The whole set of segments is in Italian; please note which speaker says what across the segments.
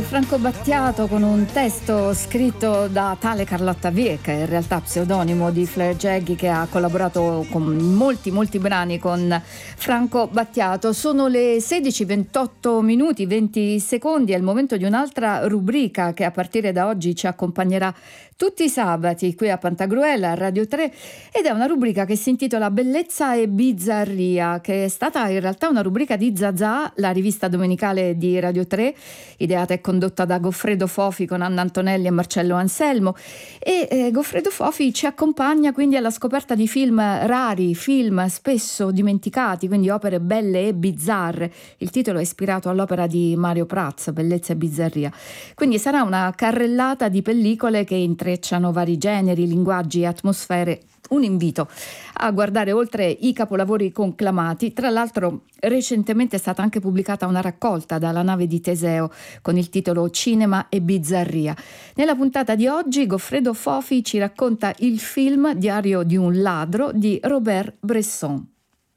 Speaker 1: Franco Battiato con un testo scritto da tale Carlotta Vie, che è in realtà pseudonimo di Flair Jaggi, che ha collaborato con molti brani con Franco Battiato. Sono le 16:28 minuti 20 secondi, è il momento di un'altra rubrica che a partire da oggi ci accompagnerà tutti i sabati qui a Pantagruel, a Radio 3, ed è una rubrica che si intitola Bellezza e Bizzarria, che è stata in realtà una rubrica di Zazà, la rivista domenicale di Radio 3, ideata e condotta da Goffredo Fofi con Anna Antonelli e Marcello Anselmo, e Goffredo Fofi ci accompagna quindi alla scoperta di film rari, film spesso dimenticati, quindi opere belle e bizzarre. Il titolo è ispirato all'opera di Mario Praz, Bellezza e Bizzarria. Quindi sarà una carrellata di pellicole che intrecciano vari generi, linguaggi e atmosfere. Un invito a guardare oltre i capolavori conclamati. Tra l'altro recentemente è stata anche pubblicata una raccolta dalla nave di Teseo con il titolo Cinema e Bizzarria. Nella puntata di oggi Goffredo Fofi ci racconta il film Diario di un ladro di Robert Bresson.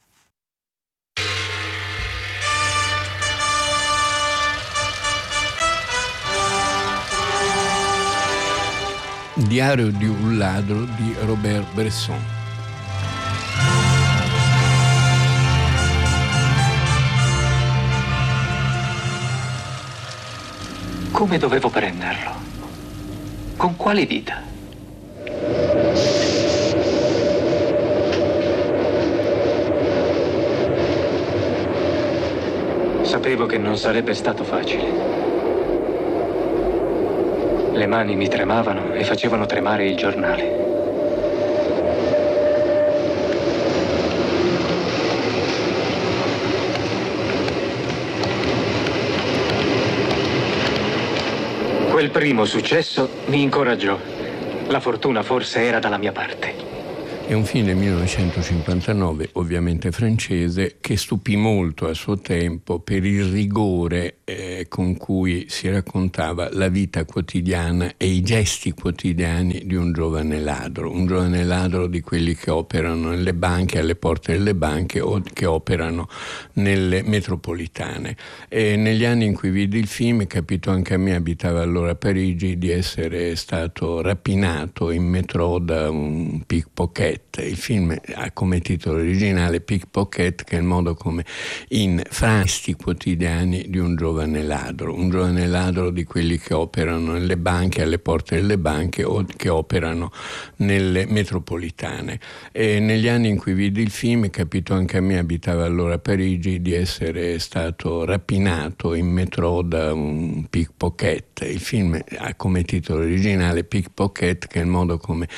Speaker 2: Diario di un ladro di Robert Bresson.
Speaker 3: Come dovevo prenderlo? Con quali dita? Sapevo che non sarebbe stato facile. Le mani mi tremavano e facevano tremare il giornale. Quel primo successo mi incoraggiò. La fortuna forse era dalla mia parte.
Speaker 2: È un film del 1959, ovviamente francese, che stupì molto a suo tempo per il rigore con cui si raccontava la vita quotidiana e i gesti quotidiani di un giovane ladro di quelli che operano nelle banche, alle porte delle banche, o che operano nelle metropolitane. E negli anni in cui vidi il film capitò anche a me, abitavo allora a Parigi, di essere stato rapinato in metro da un pickpocket. Il film ha come titolo originale Pickpocket, che è il modo come in frasti quotidiani di un giovane ladro di quelli che operano nelle banche, alle porte delle banche, o che operano nelle metropolitane. E negli anni in cui vidi il film capitò anche a me, abitavo allora a Parigi, di essere stato rapinato in metro da un pickpocket. Il film ha come titolo originale Pickpocket, che è il modo come